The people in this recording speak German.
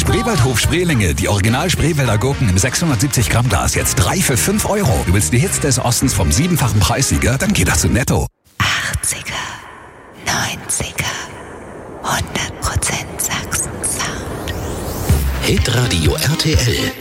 Spreewaldhof Spreelinge, die Original Spreewälder Gurken im 670 Gramm Glas, jetzt 3 für 5 Euro. Du willst die Hits des Ostens vom 7-fachen Preissieger? Dann geht das zu Netto. 80er, 90er, 100% Sachsen-Sound. Hitradio RTL.